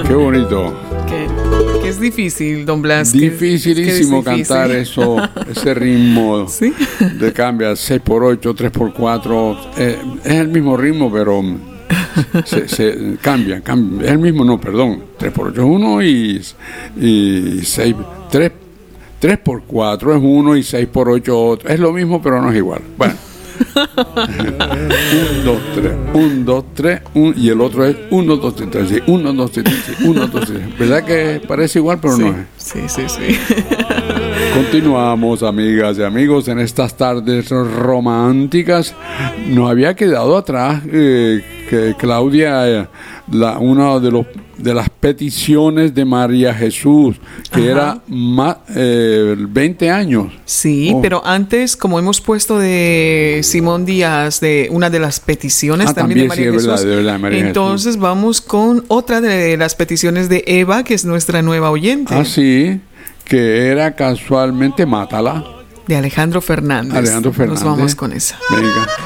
Qué bonito. Que es difícil, don Blas. Dificilísimo que es cantar difícil. ese ritmo. ¿Sí? De cambia 6x8, 3x4. Es el mismo ritmo, pero se cambia. Es el mismo, no, perdón. 3x8 es 1 y 3x4 es 1 y 6x8 otro. Es lo mismo, pero no es igual. Bueno. 1, 2, 3, 1, 2, 3, 1, y el otro es 1, 2, 3, 6, 1, 2, 3, 1, 2, 3. ¿Verdad que parece igual, pero no es? Sí. Continuamos, amigas y amigos, en estas tardes románticas. Nos había quedado atrás que Claudia, una de las peticiones de María Jesús, que era 20 años. Sí, pero antes, como hemos puesto de Simón Díaz, de una de las peticiones también de María Jesús, de verdad, María entonces Jesús. Vamos con otra de las peticiones de Eva, que es nuestra nueva oyente. Ah, sí, que era casualmente Mátala. De Alejandro Fernández. Nos vamos con esa. Venga.